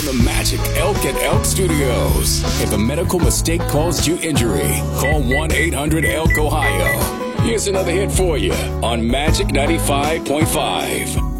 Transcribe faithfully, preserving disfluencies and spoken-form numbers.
from the Magic Elk and Elk Studios. If a medical mistake caused you injury, call one eight hundred elk ohio. Here's another hit for you on Magic ninety-five point five.